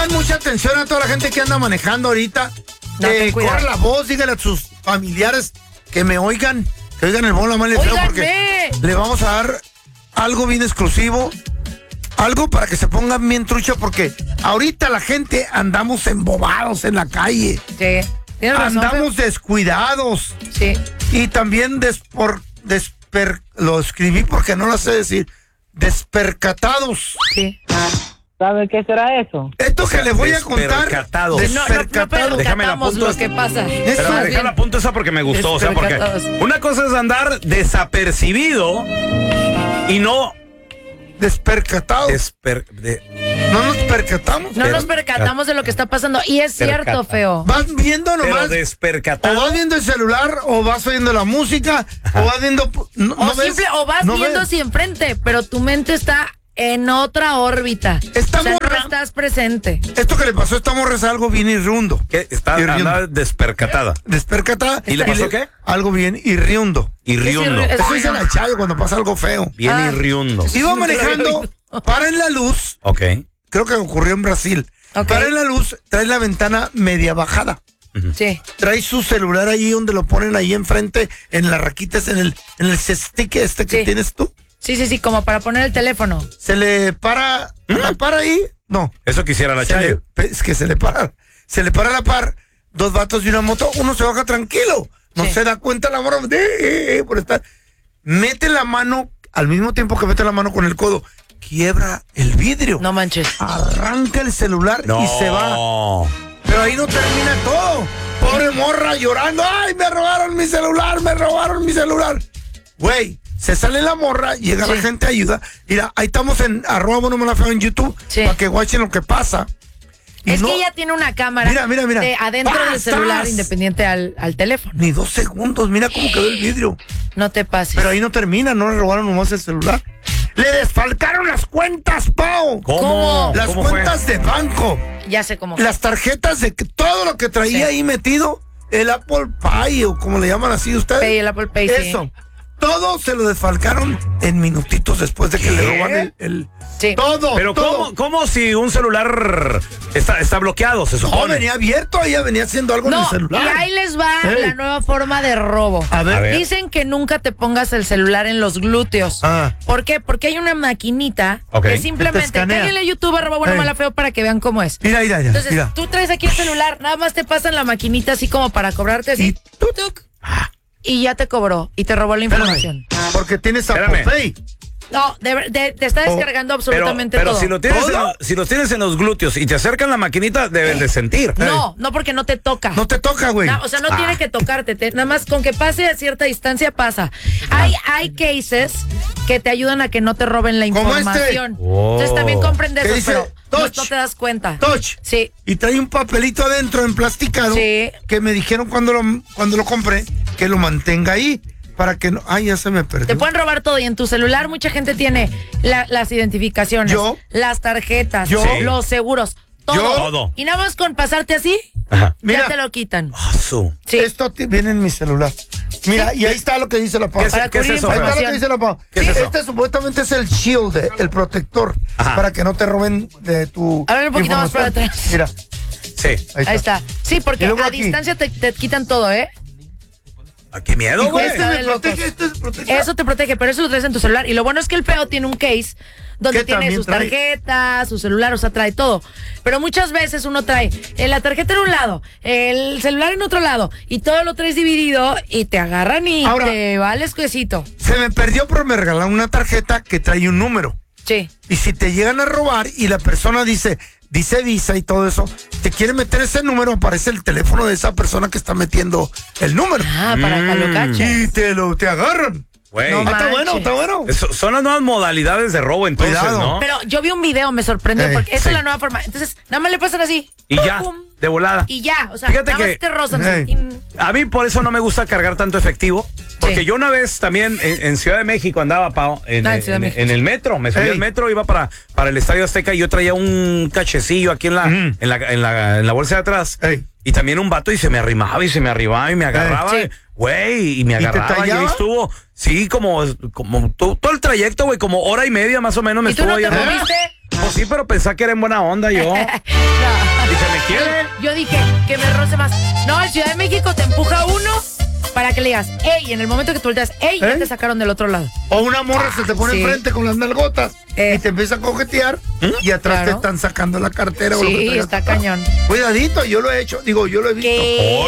Pongan mucha atención a toda la gente que anda manejando ahorita. Corra la voz, díganle a sus familiares que me oigan, que oigan el bono, la mala y el feo, porque le vamos a dar algo bien exclusivo, algo para que se pongan bien trucha, porque ahorita la gente andamos embobados en la calle. Sí, tienes razón, andamos descuidados. Sí. Y también lo escribí porque no lo sé decir, despercatados. Sí. ¿Sabe qué será eso? Esto que les voy a contar. Despercatados. Déjame la punto lo que pasa. Pero déjame la punto esa porque me gustó. O sea, porque una cosa es andar desapercibido y no despercatados. No nos percatamos. No nos percatamos de lo que está pasando. Y es cierto, feo. Vas viendo nomás. Pero despercatado. O vas viendo el celular, o vas oyendo la música, o vas viendo. O vas viendo si enfrente, pero tu mente está en otra órbita. No estás presente. Esto que le pasó a esta morra es algo bien irrundo. ¿Qué? Anda despercatada. Despercatada. ¿Y le pasó qué? Algo bien irriundo. Irriundo. Eso dice la Chayo cuando pasa algo feo. Bien irriundo. Iba manejando, para en la luz. Ok. Creo que ocurrió en Brasil. Para en la luz, trae la ventana media bajada. Sí. Trae su celular ahí donde lo ponen ahí enfrente, en las raquitas, en el cestique que tienes tú. Sí, como para poner el teléfono. Se le para, la para ahí, no. Eso quisiera la Chayo. Es que se le para la par, dos vatos y una moto, uno se baja tranquilo, no se da cuenta la morra por estar, mete la mano, al mismo tiempo que mete la mano con el codo, quiebra el vidrio. No manches. Arranca el celular y se va. Pero ahí no termina todo. Pobre morra llorando, ay, me robaron mi celular. Güey. Se sale la morra, llega la gente, ayuda. Mira, ahí estamos en @bonomalafeo en YouTube para que watchen lo que pasa. Es que ella tiene una cámara mira. adentro del celular independiente al teléfono. Ni 2 segundos, mira cómo quedó el vidrio. No te pases. Pero ahí no termina, no le robaron nomás el celular. Le desfalcaron las cuentas, Pau. ¿Cómo? Las cuentas de banco. Ya sé cómo. Las tarjetas de todo lo que traía ahí metido. El Apple Pay, o como le llaman así ustedes. El Apple Pay, Eso. Todo se lo desfalcaron en minutitos después de que le roban el todo. Pero todo. ¿cómo si un celular está bloqueado, se supone? No, venía abierto, ella venía haciendo algo en el celular. Y ahí les va la nueva forma de robo. A ver. Dicen que nunca te pongas el celular en los glúteos. ¿Por qué? Porque hay una maquinita que simplemente cáguenle a YouTube @bonomalafeo para que vean cómo es. Mira. Entonces, tú traes aquí el celular, nada más te pasan la maquinita así como para cobrarte así. Y ya te cobró y te robó la información. Porque tienes Apple Pay. No, te está descargando absolutamente pero todo. si los tienes en los glúteos y te acercan la maquinita, deben de sentir. No, porque no te toca. No te toca, güey. No, o sea, no tiene que tocarte. Nada más con que pase a cierta distancia pasa. Hay cases que te ayudan a que no te roben la información. Entonces también comprendes eso, pero no te das cuenta. Touch. Sí. Y trae un papelito adentro en plasticado que me dijeron cuando lo compré que lo mantenga ahí. Para que no. Ay, ya se me perdió. Te pueden robar todo y en tu celular mucha gente tiene las identificaciones, las tarjetas, los seguros, todo. Y nada más con pasarte así, ya te lo quitan. Sí. Esto viene en mi celular. Mira, y ahí está lo que dice la Pau. ¿Qué es eso? Ahí está lo que dice la Pau. Este supuestamente es el shield, el protector, para que no te roben de tu. A ver, un poquito más para atrás. Mira. Sí. Ahí está. Sí, porque a distancia te quitan todo, ¿eh? ¡Qué miedo, güey! Eso te protege, pero eso lo traes en tu celular. Y lo bueno es que el feo tiene un case donde tiene sus tarjetas, su celular, o sea, trae todo. Pero muchas veces uno trae la tarjeta en un lado, el celular en otro lado, y todo lo traes dividido y te agarran y te va el escuecito. Se me perdió, pero me regalaron una tarjeta que trae un número. Sí. Y si te llegan a robar y la persona dice Visa y todo eso, te quiere meter ese número, aparece el teléfono de esa persona que está metiendo el número. Para que lo cachen. Y te agarran. No, está bueno. Son las nuevas modalidades de robo, entonces, ¿no? Pero yo vi un video, me sorprendió, porque esa es la nueva forma. Entonces, nada más le pasan así. Y ya, de volada. Y ya, o sea, fíjate nada más te rozan. A mí por eso no me gusta cargar tanto efectivo, porque yo una vez también en Ciudad de México andaba, Pau, en el metro, me subí al metro, iba para el Estadio Azteca y yo traía un cachecillo aquí en la bolsa de atrás. Y también un vato y se me arrimaba y me agarraba, güey, y me agarraba y ahí estuvo, sí, como todo el trayecto, güey, como hora y media más o menos me estuvo ahí. ¿Y tú no te moviste? Pues sí, pero pensá que era en buena onda yo. No. Dije, ¿me quiere? Yo dije que me roce más. No, en Ciudad de México te empuja uno para que le digas, ey, en el momento que tú volteas, ey, ya te sacaron del otro lado. O una morra se te pone enfrente con las nalgotas y te empieza a coquetear y atrás te están sacando la cartera. Sí, o lo que está cañón. Cuidadito, yo lo he hecho, yo lo he visto. ¿Qué?